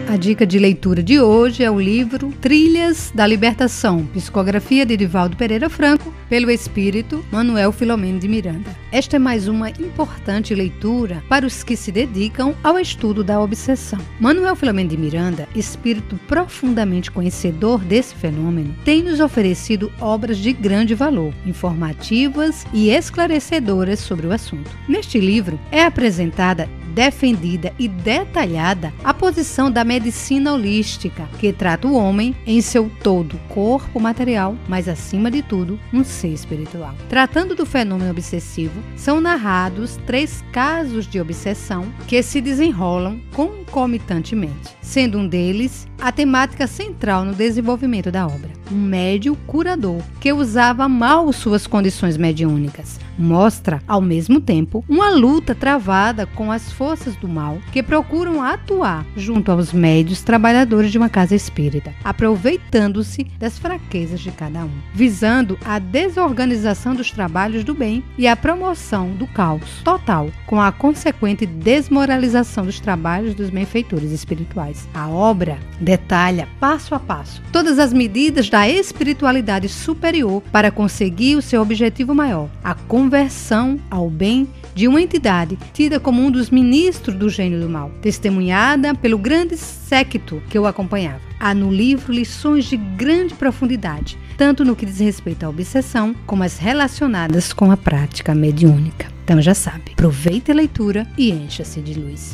A dica de leitura de hoje é o livro Trilhas da Libertação, psicografia de Divaldo Pereira Franco, pelo espírito Manuel Filomeno de Miranda. Esta é mais uma importante leitura para os que se dedicam ao estudo da obsessão. Manuel Filomeno de Miranda, espírito profundamente conhecedor desse fenômeno, tem nos oferecido obras de grande valor, informativas e esclarecedoras sobre o assunto. Neste livro é apresentada, defendida e detalhada a posição da medicina holística, que trata o homem em seu todo, corpo material, mas acima de tudo, um ser espiritual. Tratando do fenômeno obsessivo, são narrados 3 casos de obsessão que se desenrolam concomitantemente, sendo um deles a temática central no desenvolvimento da obra. Um médium curador que usava mal suas condições mediúnicas mostra, ao mesmo tempo, uma luta travada com as forças do mal que procuram atuar junto aos médios trabalhadores de uma casa espírita, aproveitando-se das fraquezas de cada um, visando a desorganização dos trabalhos do bem e a promoção do caos total, com a consequente desmoralização dos trabalhos dos benfeitores espirituais. A obra detalha, passo a passo, todas as medidas da espiritualidade superior para conseguir o seu objetivo maior, a conversão ao bem de uma entidade tida como um dos ministros do gênio do mal, testemunhada pelo grande séquito que o acompanhava. Há no livro lições de grande profundidade, tanto no que diz respeito à obsessão, como as relacionadas com a prática mediúnica. Então já sabe, aproveite a leitura e encha-se de luz.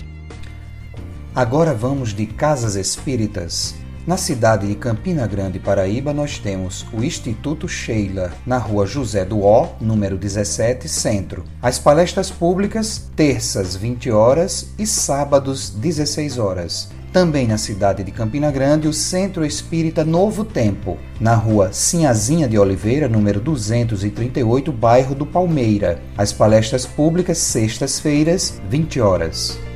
Agora vamos de casas espíritas. Na cidade de Campina Grande, Paraíba, nós temos o Instituto Sheila, na rua José do Ó, número 17, Centro. As palestras públicas, terças, 20 horas e sábados, 16 horas. Também na cidade de Campina Grande, o Centro Espírita Novo Tempo, na rua Sinhazinha de Oliveira, número 238, bairro do Palmeira. As palestras públicas, sextas-feiras, 20 horas.